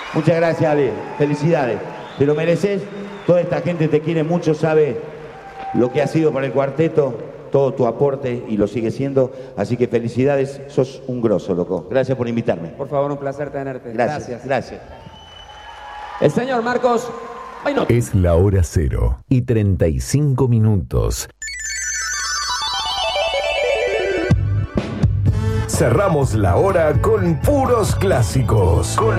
Muchas gracias, Ale. Felicidades. Te lo mereces. Toda esta gente te quiere mucho, sabe lo que ha sido para el cuarteto, todo tu aporte y lo sigue siendo. Así que felicidades. Sos un grosso, loco. Gracias por invitarme. Por favor, un placer tenerte. Gracias. Gracias. El señor Marcos Bainotti. Es la hora 0:35. Cerramos la hora con puros clásicos.